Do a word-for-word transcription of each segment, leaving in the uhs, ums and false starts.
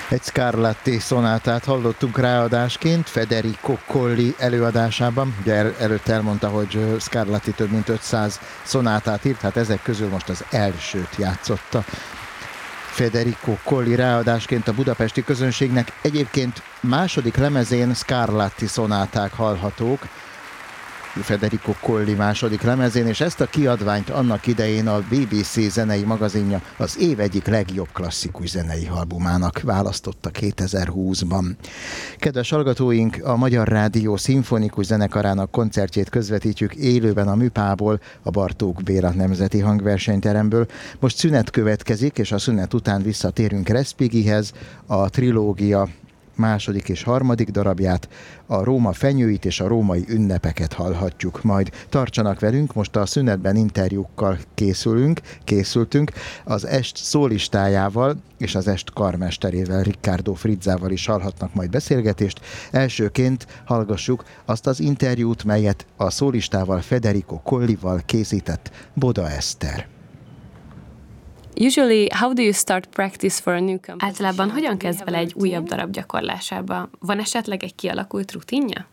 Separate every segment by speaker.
Speaker 1: Egy Scarlatti szonátát hallottunk ráadásként Federico Colli előadásában. Ugye el, előtt elmondta, hogy Scarlatti több mint ötszáz szonátát írt, hát ezek közül most az elsőt játszotta. Federico Colli ráadásként a budapesti közönségnek. Egyébként második lemezén Scarlatti szonáták hallhatók, Federico Colli második lemezén, és ezt a kiadványt annak idején a bé bé cé zenei magazinja az év egyik legjobb klasszikus zenei albumának választotta kétezer-húszban. Kedves hallgatóink, a Magyar Rádió szimfonikus zenekarának koncertjét közvetítjük élőben a Műpából, a Bartók Béla Nemzeti Hangversenyteremből. Most szünet következik, és a szünet után visszatérünk Respighihez, a trilógia második és harmadik darabját, a Róma fenyőit és a római ünnepeket hallhatjuk majd. Tartsanak velünk, most a szünetben interjúkkal készülünk, készültünk, az est szólistájával és az est karmesterével, Riccardo Frizzával is hallhatnak majd beszélgetést. Elsőként hallgassuk azt az interjút, melyet a szólistával, Federico Collival készített Boda Eszter.
Speaker 2: Usually, how do you start practice for a new composition? Általában hogyan kezd bele egy újabb darab gyakorlásába? Van esetleg egy kialakult rutinja?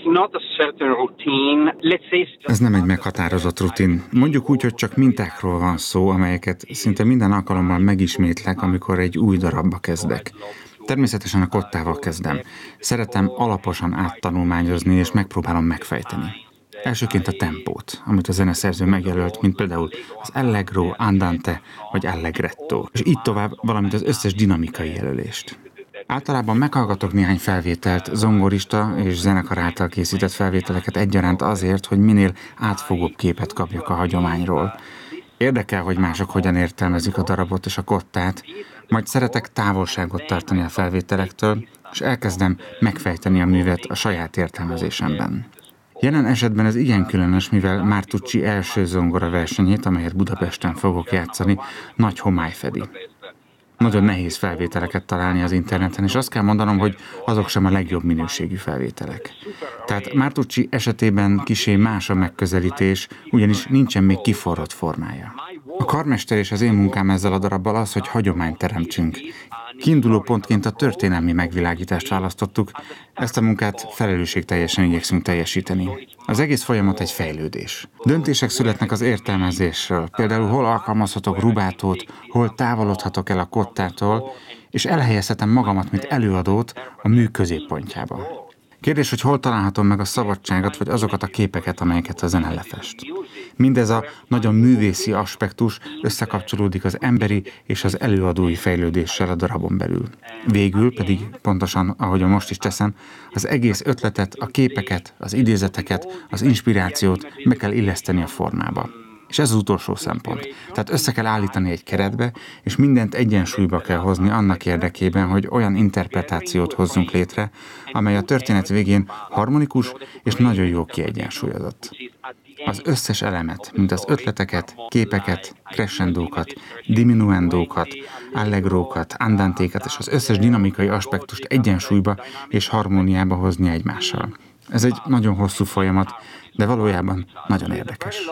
Speaker 3: Ez nem egy meghatározott rutin. Mondjuk úgy, hogy csak mintákról van szó, amelyeket szinte minden alkalommal megismétlek, amikor egy új darabba kezdek. Természetesen a kottával kezdem. Szeretem alaposan áttanulmányozni, és megpróbálom megfejteni. Elsőként a tempót, amit a zeneszerző megjelölt, mint például az allegro, andante vagy allegretto, és így tovább, valamint az összes dinamikai jelölést. Általában meghallgatok néhány felvételt, zongorista és zenekar által készített felvételeket egyaránt azért, hogy minél átfogóbb képet kapjak a hagyományról. Érdekel, hogy mások hogyan értelmezik a darabot és a kottát, majd szeretek távolságot tartani a felvételektől, és elkezdem megfejteni a művet a saját értelmezésemben. Jelen esetben ez igen különös, mivel Martucci első zongora versenyét, amelyet Budapesten fogok játszani, nagy homály fedi. Nagyon nehéz felvételeket találni az interneten, és azt kell mondanom, hogy azok sem a legjobb minőségű felvételek. Tehát Martucci esetében kissé más a megközelítés, ugyanis nincsen még kiforrott formája. A karmester és az én munkám ezzel a darabbal az, hogy hagyományt teremtsünk. Kiinduló pontként a történelmi megvilágítást választottuk, ezt a munkát felelősségteljesen igyekszünk teljesíteni. Az egész folyamat egy fejlődés. Döntések születnek az értelmezésről, például hol alkalmazhatok rubátót, hol távolodhatok el a kottától, és elhelyezhetem magamat, mint előadót a mű középpontjába. Kérdés, hogy hol találhatom meg a szabadságot, vagy azokat a képeket, amelyeket a zene lefest. Mindez a nagyon művészi aspektus összekapcsolódik az emberi és az előadói fejlődéssel a darabon belül. Végül pedig, pontosan ahogy most is teszem, az egész ötletet, a képeket, az idézeteket, az inspirációt meg kell illeszteni a formába. És ez az utolsó szempont. Tehát össze kell állítani egy keretbe, és mindent egyensúlyba kell hozni annak érdekében, hogy olyan interpretációt hozzunk létre, amely a történet végén harmonikus és nagyon jó kiegyensúlyozott. Az összes elemet, mint az ötleteket, képeket, crescendókat, diminuendókat, allegrókat, andantékat és az összes dinamikai aspektust egyensúlyba és harmóniába hozni egymással. Ez egy nagyon hosszú folyamat, de valójában nagyon érdekes.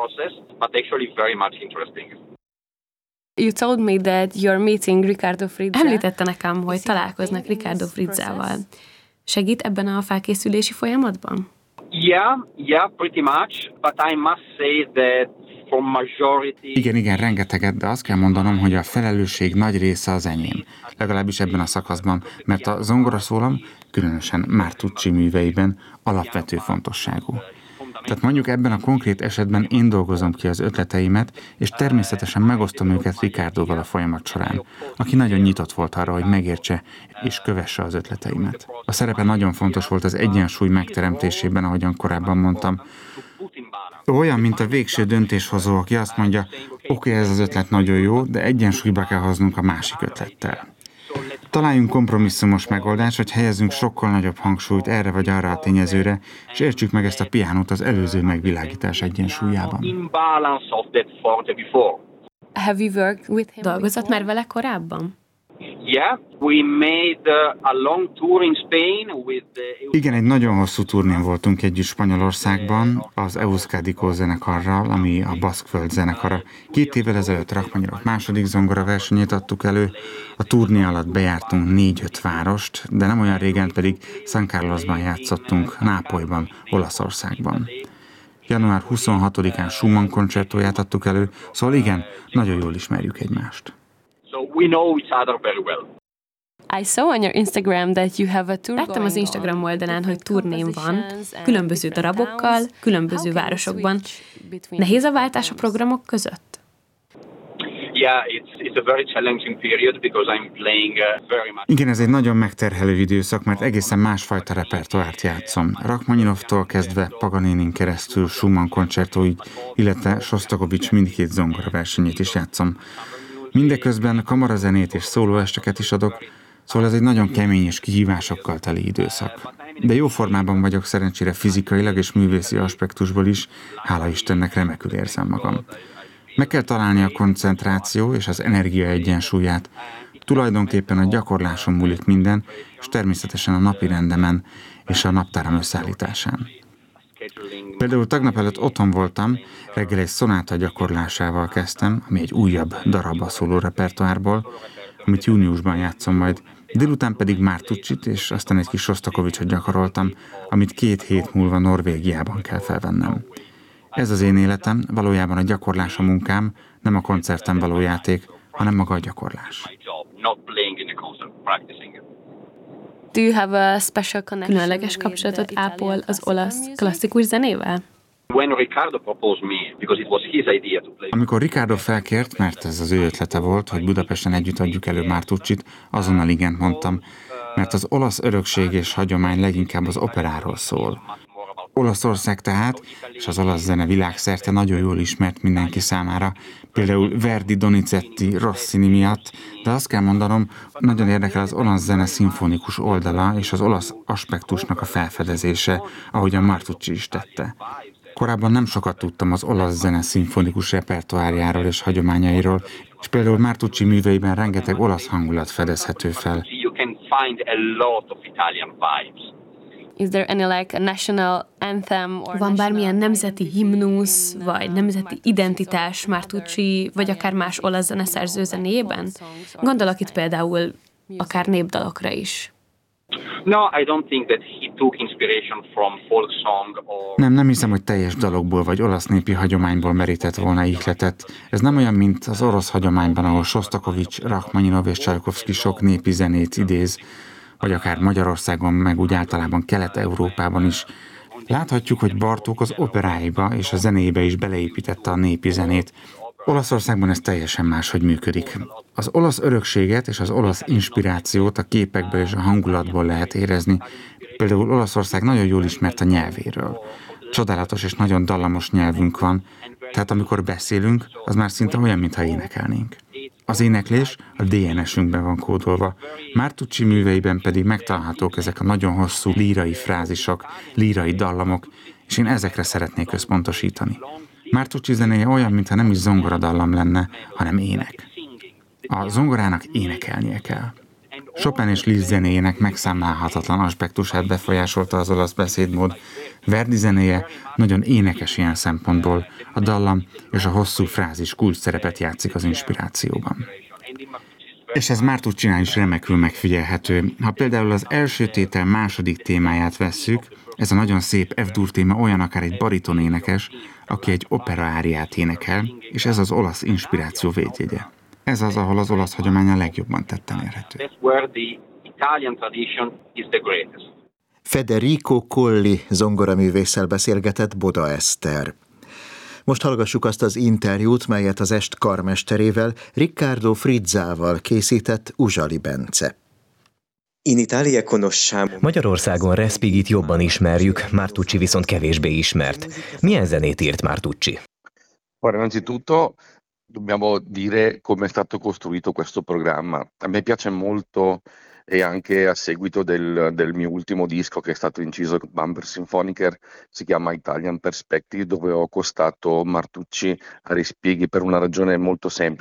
Speaker 2: You told me that you're meeting Riccardo Frizza. Említette nekem, hogy találkoznak Riccardo Frizzával. Segít ebben a felkészülési folyamatban?
Speaker 4: Yeah, yeah, pretty much, but I must say that for majority...
Speaker 3: Igen, igen, rengeteget, de azt kell mondanom, hogy a felelősség nagy része az enyém. Legalábbis ebben a szakaszban, mert a zongoraszólam, különösen Martucci műveiben alapvető fontosságú. Tehát mondjuk ebben a konkrét esetben én dolgozom ki az ötleteimet, és természetesen megosztom őket Riccardóval a folyamat során, aki nagyon nyitott volt arra, hogy megértse és kövesse az ötleteimet. A szerepe nagyon fontos volt az egyensúly megteremtésében, ahogyan korábban mondtam. Olyan, mint a végső döntéshozó, aki azt mondja, oké, ez az ötlet nagyon jó, de egyensúlyba kell hoznunk a másik ötlettel. Találjunk kompromisszumos megoldást, hogy helyezzünk sokkal nagyobb hangsúlyt erre vagy arra a tényezőre, és értsük meg ezt a pianót az előző megvilágítás egyensúlyában.
Speaker 2: Have you worked with him? Dolgozott már vele korábban?
Speaker 3: Igen, egy nagyon hosszú turnén voltunk együtt Spanyolországban, az Euskadiko zenekarral, ami a Baszkföld zenekara. Két évvel ezelőtt Rachmaninov második zongora versenyét adtuk elő, a turné alatt bejártunk négy-öt várost, de nem olyan régen pedig San Carlosban játszottunk, Nápolyban, Olaszországban. január huszonhatodikán Schumann koncertóját adtuk elő, szóval igen, nagyon jól ismerjük egymást.
Speaker 2: I saw on your Instagram that you have a tour. Láttam az Instagram oldalán, hogy turném van, különböző darabokkal, különböző városokban. Nehéz a váltás a programok között?
Speaker 3: Igen, ez egy nagyon megterhelő időszak, mert egészen másfajta repertoárt játszom. Rachmaninovtól kezdve Paganinin keresztül Schumann koncertóig, illetve Sostakovics mindkét zongora versenyét is játszom. Mindeközben kamarazenét és szólóesteket is adok, szóval ez egy nagyon kemény és kihívásokkal teli időszak. De jó formában vagyok szerencsére fizikailag és művészi aspektusból is, hála Istennek remekül érzem magam. Meg kell találni a koncentráció és az energia egyensúlyát. Tulajdonképpen a gyakorláson múlik minden, és természetesen a napi rendemen és a naptáram összeállításán. Például tegnap előtt otthon voltam, reggel egy szonáta gyakorlásával kezdtem, ami egy újabb darab a szóló repertoárból, amit júniusban játszom majd. Délután pedig Martucsit és aztán egy kis Sostakovicsot gyakoroltam, amit két hét múlva Norvégiában kell felvennem. Ez az én életem, valójában a gyakorlás a munkám, nem a koncerten való játék, hanem maga a gyakorlás.
Speaker 2: Do you have a special connection? Különleges kapcsolatot ápol az olasz klasszikus zenével?
Speaker 3: Amikor Riccardo felkért, mert ez az ő ötlete volt, hogy Budapesten együtt adjuk elő Martucsit, azonnal igent mondtam, mert az olasz örökség és hagyomány leginkább az operáról szól. Olaszország tehát, és az olasz zene világszerte nagyon jól ismert mindenki számára, például Verdi, Donizetti, Rossini miatt, de azt kell mondanom, nagyon érdekel az olasz zene szimfonikus oldala és az olasz aspektusnak a felfedezése, ahogy a Martucci is tette. Korábban nem sokat tudtam az olasz zene szimfonikus repertoárjáról és hagyományairól, és például Martucci műveiben rengeteg olasz hangulat fedezhető fel.
Speaker 2: Is there any like a national anthem or van bármilyen nemzeti himnusz, vagy nemzeti identitás Martucci, vagy akár más olasz zeneszerző zenéjében? Gondolok itt például akár népdalokra is.
Speaker 3: Nem, nem hiszem, hogy teljes dalokból vagy olasz népi hagyományból merített volna ihletet. Ez nem olyan, mint az orosz hagyományban, ahol Sostakovics, Rachmaninov és Csajkovszky sok népi zenét idéz, vagy akár Magyarországon, meg úgy általában Kelet-Európában is. Láthatjuk, hogy Bartók az operáiba és a zenébe is beleépítette a népi zenét. Olaszországban ez teljesen máshogy működik. Az olasz örökséget és az olasz inspirációt a képekből és a hangulatból lehet érezni. Például Olaszország nagyon jól ismert a nyelvéről. Csodálatos és nagyon dallamos nyelvünk van, tehát amikor beszélünk, az már szinte olyan, mintha énekelnénk. Az éneklés a dé en esünkben van kódolva, Martucci műveiben pedig megtalálhatók ezek a nagyon hosszú lírai frázisok, lírai dallamok, és én ezekre szeretnék összpontosítani. Martucci zenéje olyan, mintha nem is zongoradallam lenne, hanem ének. A zongorának énekelnie kell. Chopin és Liszt zenéjének megszámlálhatatlan aspektusát befolyásolta az olasz beszédmód. Verdi zenéje nagyon énekes ilyen szempontból, a dallam és a hosszú frázis kulcs szerepet játszik az inspirációban. És ez Martuccinál is remekül megfigyelhető. Ha például az első tétel második témáját vesszük, ez a nagyon szép F-dur téma olyan akár egy baritonénekes, aki egy opera áriát énekel, és ez az olasz inspiráció védjegye. Ez az, ahol az olasz hagyomány a legjobban tetten érhető.
Speaker 1: Federico Colli zongoraművésszel beszélgetett Boda Eszter. Most hallgassuk azt az interjút, melyet az est karmesterével, Riccardo Frizzával készített Uzsali Bence.
Speaker 5: Magyarországon Respigit jobban ismerjük, Martucci viszont kevésbé ismert. Milyen zenét írt Martucci?
Speaker 6: Innanzitutto dobbiamo dire come è stato costruito questo programma. A me piace molto e anche a seguito del, del mio ultimo disco che è stato inciso con Bamber Symphoniker, si chiama Italian Perspective, dove ho accostato Martucci a Respighi per una ragione molto semplice.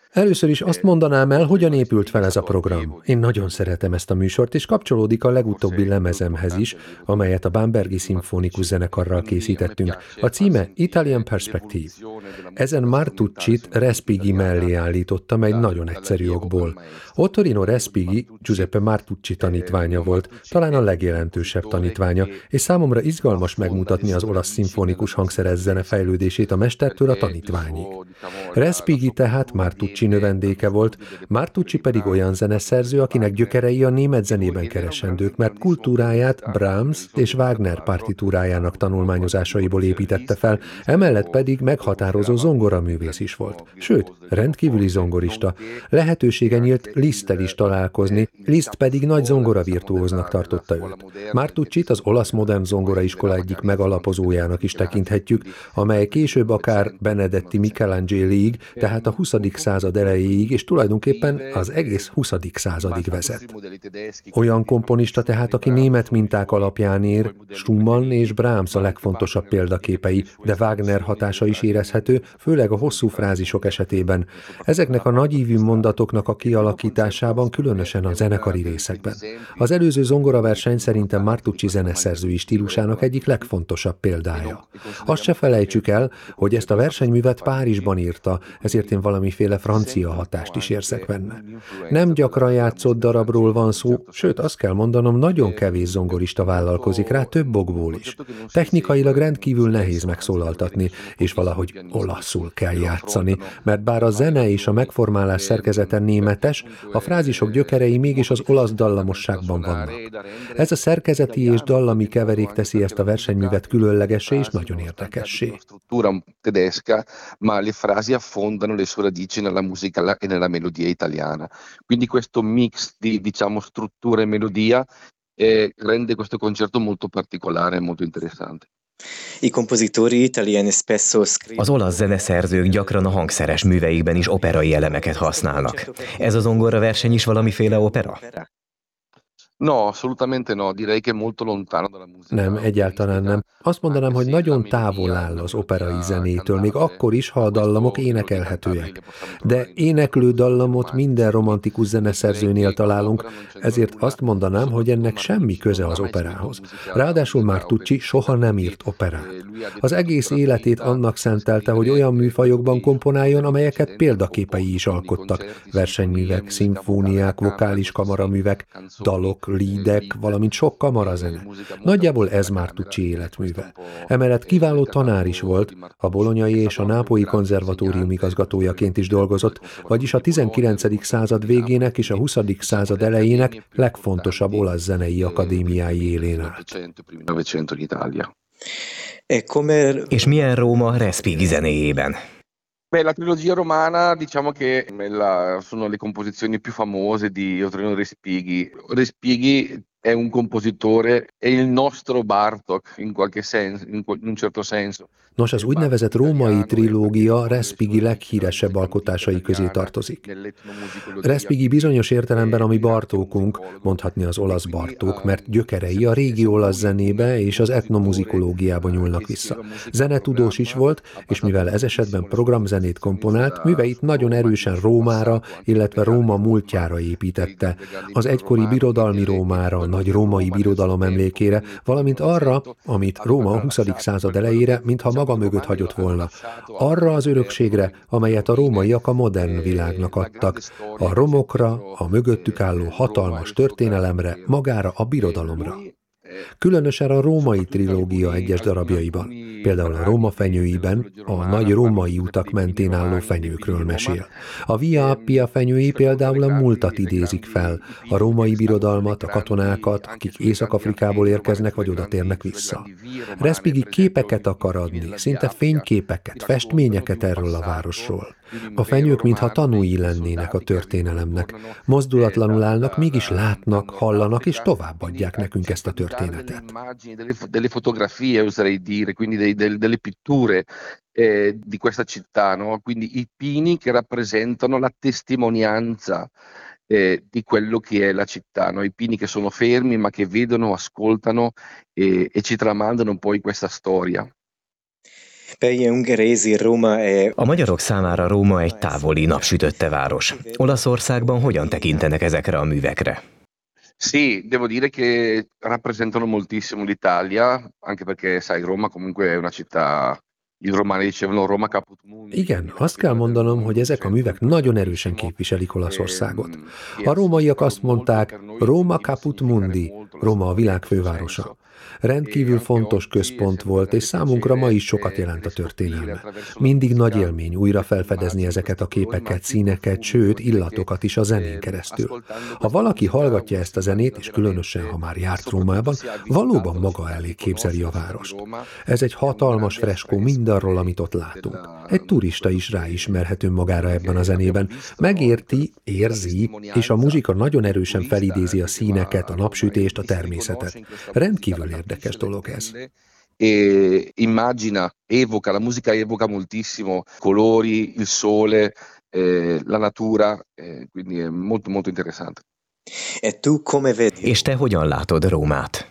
Speaker 7: Először is azt mondanám el, hogyan épült fel ez a program. Én nagyon szeretem ezt a műsort, és kapcsolódik a legutóbbi lemezemhez is, amelyet a Bambergi Szimfonikus Zenekarral készítettünk. A címe Italian Perspective. Ezen Martucci-t Respighi mellé állítottam egy nagyon egyszerű okból. Ottorino Respighi Giuseppe Martucci tanítványa volt, talán a legjelentősebb tanítványa, és számomra izgalmas megmutatni az olasz szimfonikus hangszeres zene fejlődését a mestertől a tanítványig. Respighi tehát Martucci növendéke volt, Martucci pedig olyan zeneszerző, akinek gyökerei a német zenében keresendők, mert kultúráját Brahms és Wagner partitúrájának tanulmányozásaiból építette fel, emellett pedig meghatározó zongoraművész is volt. Sőt, rendkívüli zongorista. Lehetősége nyílt Liszttel is találkozni, Liszt pedig nagy zongoravirtuóznak tartotta őt. Martuccit az olasz modern zongoraiskola egyik megalapozójának is tekinthetjük, amely később akár Benedetti Michelangeliig, tehát a huszadik század elejéig, és tulajdonképpen az egész huszadik századig vezet. Olyan komponista tehát, aki német minták alapján ér, Schumann és Brahms a legfontosabb példaképei, de Wagner hatása is érezhető, főleg a hosszú frázisok esetében. Ezeknek a nagyívű mondatoknak a kialakításában, különösen a zenekari részekben. Az előző zongoraverseny szerintem Martucci zeneszerzői stílusának egyik legfontosabb példája. Azt se felejtsük el, hogy ezt a versenyművet Párizsban írta, ezért én valamiféle francia hatást is érzek benne. Nem gyakran játszott darabról van szó, sőt azt kell mondanom, nagyon kevés zongorista vállalkozik rá, több okból is. Technikailag rendkívül nehéz megszólaltatni, és valahogy olaszul kell játszani, mert bár a zene és a megformálás szerkezete németes, a frázisok gyökerei mégis az olasz dallamosságban vannak. Ez a szerkezeti és dallami keverék teszi ezt a versenyművet különlegessé és nagyon érdekessé.
Speaker 6: Tedesca, ma le frasi affondano le sue radici nella musica e nella melodia italiana. Quindi questo mix di, diciamo, struttura e melodia eh, rende questo concerto molto particolare e molto interessante.
Speaker 5: Az olasz zeneszerzők gyakran a hangszeres műveikben is operai elemeket használnak. Ez a zongoraverseny is valamiféle opera?
Speaker 6: No, assolutamente no, direi che molto lontano dalla musica.
Speaker 7: Nem, egyáltalán nem. Azt mondanám, hogy nagyon távol áll az operai zenétől, még akkor is, ha a dallamok énekelhetőek. De éneklő dallamot minden romantikus zeneszerzőnél találunk, ezért azt mondanám, hogy ennek semmi köze az operához. Ráadásul Martucci soha nem írt operát. Az egész életét annak szentelte, hogy olyan műfajokban komponáljon, amelyeket példaképei is alkottak. Versenyművek, szimfóniák, vokális kamaraművek, dalok, lídek, valamint sok kamarazene. Nagyjából ez Martucci életműve. Emellett kiváló tanár is volt, a bolonyai és a nápolyi konzervatórium igazgatójaként is dolgozott, vagyis a tizenkilencedik század végének és a huszadik század elejének legfontosabb olasz zenei akadémiái élén állt.
Speaker 5: És milyen Róma Respighi zenéjében?
Speaker 6: Beh, la trilogia romana, diciamo che la, sono le composizioni più famose di Ottorino Respighi. Respighi è un compositore, è il nostro Bartók in qualche senso, in un certo senso.
Speaker 7: Nos, az úgynevezett római trilógia Respighi leghíresebb alkotásai közé tartozik. Respighi bizonyos értelemben a mi Bartókunk, mondhatni az olasz Bartók, mert gyökerei a régi olasz zenébe és az etnomuzikológiába nyúlnak vissza. Zenetudós is volt, és mivel ez esetben programzenét komponált, műveit nagyon erősen Rómára, illetve Róma múltjára építette, az egykori birodalmi Rómára, a nagy római birodalom emlékére, valamint arra, amit Róma a huszadik század elejére, mintha maga mögött hagyott volna. Arra az örökségre, amelyet a rómaiak a modern világnak adtak. A romokra, a mögöttük álló hatalmas történelemre, magára a birodalomra. Különösen a római trilógia egyes darabjaiban, például a Róma fenyőiben a nagy római utak mentén álló fenyőkről mesél. A Via Appia fenyői például a múltat idézik fel, a római birodalmat, a katonákat, akik Észak-Afrikából érkeznek vagy oda térnek vissza. Respighi képeket akar adni, szinte fényképeket, festményeket erről a városról. A fenyők mintha tanúi lennének a történelemnek. Mozdulatlanul állnak, mégis látnak, hallanak és továbbadják nekünk ezt a történetet.
Speaker 6: Delle fotografie, oserei dire, quindi delle pitture eh, di questa città, no? Quindi i pini che rappresentano la testimonianza eh, di quello che è la città, no? I pini che sono fermi ma che vedono, ascoltano e, e ci tramandano poi questa storia.
Speaker 5: A magyarok számára Róma egy távoli, napsütötte város. Olaszországban hogyan tekintenek ezekre a művekre?
Speaker 6: Sì, devo dire che rappresentano moltissimo l'Italia, anche perché sai, Roma comunque è una città.
Speaker 7: Igen, azt kell mondanom, hogy ezek a művek nagyon erősen képviselik Olaszországot. A rómaiak azt mondták, Roma caput mundi, Róma a világ fővárosa. Rendkívül fontos központ volt, és számunkra ma is sokat jelent a történelme. Mindig nagy élmény újra felfedezni ezeket a képeket, színeket, sőt, illatokat is a zenén keresztül. Ha valaki hallgatja ezt a zenét, és különösen, ha már járt Rómában, valóban maga elé képzeli a várost. Ez egy hatalmas freskó mindarról, amit ott látunk. Egy turista is ráismerhet önmagára ebben a zenében. Megérti, érzi, és a muzsika nagyon erősen felidézi a színeket, a napsütést, a természetet. Rendkívül érdekes dolog ez.
Speaker 6: E immagina, evoca, la musica evoca moltissimo colori, il sole, eh, la natura, eh, quindi è molto molto interessante.
Speaker 5: E tu come vedi? És te hogyan látod Rómát?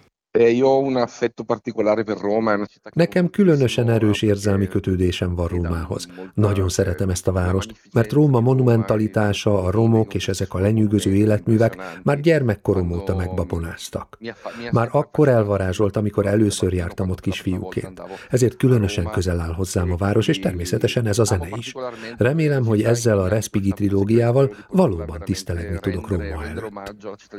Speaker 7: Nekem különösen erős érzelmi kötődésem van Rómához. Nagyon szeretem ezt a várost, mert Róma monumentalitása, a romok és ezek a lenyűgöző életművek már gyermekkorom óta megbabonáztak. Már akkor elvarázsolt, amikor először jártam ott kisfiúként. Ezért különösen közel áll hozzám a város, és természetesen ez a zene is. Remélem, hogy ezzel a Respighi trilógiával valóban tisztelegni tudok Róma előtt.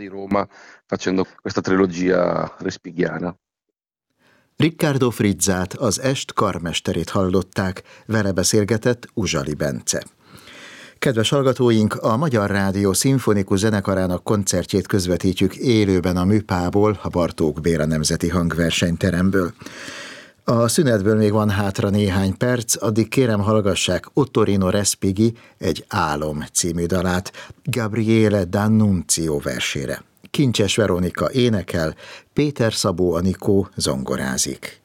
Speaker 1: Riccardo Frizzát, az Est karmesterét hallották, vele beszélgetett Uzsali Bence. Kedves hallgatóink, a Magyar Rádió Szimfonikus Zenekarának koncertjét közvetítjük élőben a Műpából, a Bartók Béla Nemzeti Hangversenyteremből. A szünetből még van hátra néhány perc, addig kérem hallgassák Ottorino Respighi Egy álom című dalát Gabriele D'Annunzio versére. Kincses Veronika énekel, Péter Szabó Anikó zongorázik.